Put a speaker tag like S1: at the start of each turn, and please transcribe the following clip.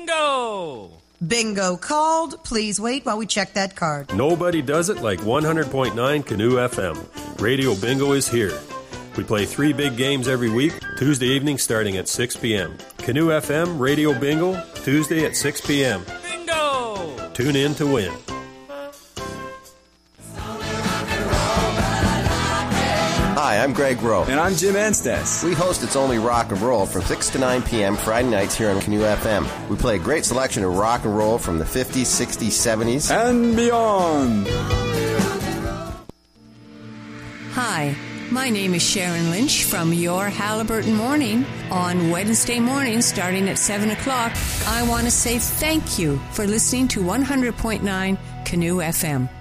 S1: Bingo!
S2: Bingo called. Please wait while we check that card.
S3: Nobody does it like 100.9 Canoe FM. Radio Bingo is here. We play 3 big games every week, Tuesday evening starting at 6 p.m. Canoe FM Radio Bingo, Tuesday at 6 p.m.
S1: Bingo!
S3: Tune in to win.
S4: Hi, I'm Greg Rowe.
S5: And I'm Jim Anstess.
S4: We host It's Only Rock and Roll from 6 to 9 p.m. Friday nights here on Canoe FM. We play a great selection of rock and roll from the 50s, 60s, 70s,
S5: and beyond.
S6: Hi, my name is Sharon Lynch from Your Halliburton Morning. On Wednesday morning, starting at 7 o'clock, I want to say thank you for listening to 100.9 Canoe FM.